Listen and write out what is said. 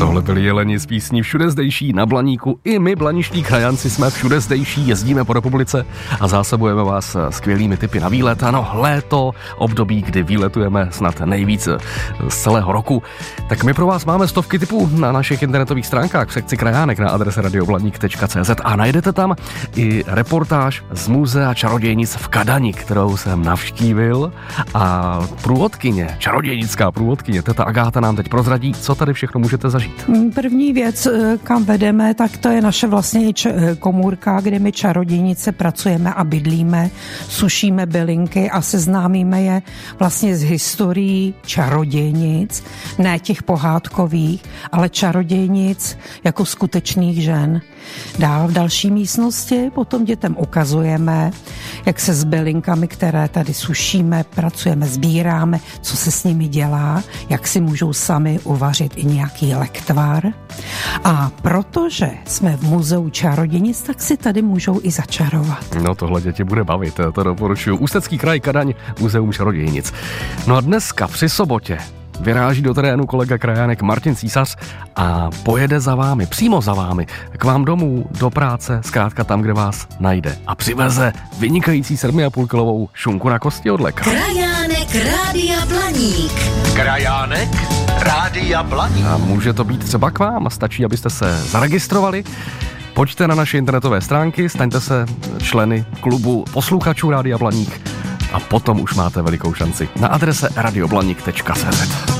Tohle byli Jeleni z písní Všude zdejší na Blaníku. I my, blaniští krajanci, jsme všude zdejší, jezdíme po republice a zásobujeme vás skvělými tipy na výlet. Ano, léto, období, kdy výletujeme snad nejvíc z celého roku. Tak my pro vás máme stovky tipů na našich internetových stránkách v sekci Krajánek na adrese radioblaník.cz a najdete tam i reportáž z muzea čarodějnic v Kadani, kterou jsem navštívil, a průvodkyně, čarodějnická průvodkyně teta Agáta nám teď prozradí, co tady všechno můžete zažít. První věc, kam vedeme, tak to je naše vlastně komůrka, kde my čarodějnice pracujeme a bydlíme, sušíme bylinky a seznámíme je vlastně s historií čarodějnic, ne těch pohádkových, ale čarodějnic jako skutečných žen. Dál v další místnosti potom dětem ukazujeme, jak se s bylinkami, které tady sušíme, pracujeme, sbíráme, co se s nimi dělá, jak si můžou sami uvařit i nějaký lektvar. A protože jsme v muzeu čarodějnic, tak si tady můžou i začarovat. No tohle děti bude bavit, to doporučuju. Ústecký kraj, Kadaň, muzeum čarodějnic. No a dneska při sobotě vyráží do terénu kolega krajánek Martin Císař a pojede za vámi, přímo za vámi, k vám domů, do práce, zkrátka tam, kde vás najde. A přiveze vynikající 7,5 kg šunku na kosti od Leka. Krajánek Rádia Blaník. Krajánek Rádia Blaník. A může to být třeba k vám, stačí, abyste se zaregistrovali. Pojďte na naše internetové stránky, staňte se členy klubu posluchačů Rádia Blaník a potom už máte velikou šanci na adrese radioblaník.cz.